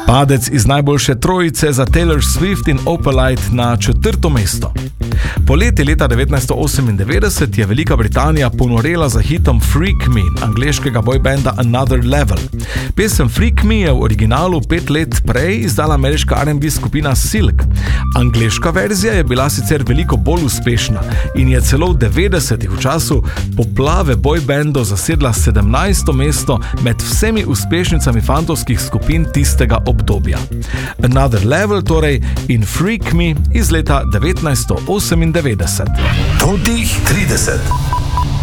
Padec iz najboljše trojice za Taylor Swift in Opalite na 4. mesto. Poleti leta 1998 je Velika Britanija ponorela za hitom Freak Me, angleškega boybanda Another Level. Pesem Freak Me je v originalu 5 let prej izdala ameriška R&B skupina Silk. Angleška verzija je bila sicer veliko bolj uspešna in je celo v 90-ih v času poplave boybandov zasedla 17. mesto med vsemi uspešnicami fantovskih skupin tistega obdobja. Another Level torej in Freak Me iz leta 1998. Totih 30.